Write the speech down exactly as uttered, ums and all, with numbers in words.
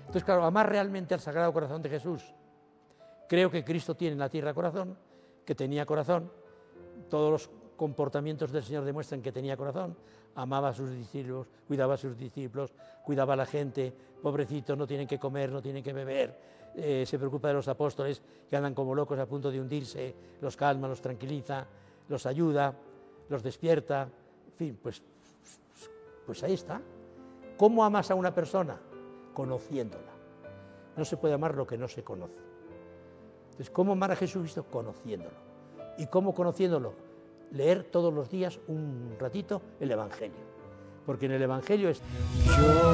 Entonces, claro, amar realmente al Sagrado Corazón de Jesús. Creo que Cristo tiene en la tierra corazón, que tenía corazón, todos los comportamientos del Señor demuestran que tenía corazón, amaba a sus discípulos, cuidaba a sus discípulos, cuidaba a la gente, pobrecitos, no tienen que comer, no tienen que beber, eh, se preocupa de los apóstoles que andan como locos a punto de hundirse, los calma, los tranquiliza, los ayuda, los despierta, en fin, pues, pues ahí está. ¿Cómo amas a una persona? Conociéndola. No se puede amar lo que no se conoce. Entonces, ¿cómo amar a Jesucristo? Conociéndolo. ¿Y cómo conociéndolo? Leer todos los días un ratito el Evangelio. Porque en el Evangelio es... Yo